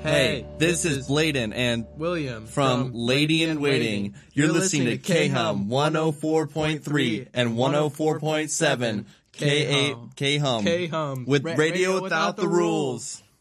Hey, this is Bladen and William from Lady in Waiting. You're listening to K-Hum 104.3 and 104.7 K-Hum K-Hum with Radio Without the Rules.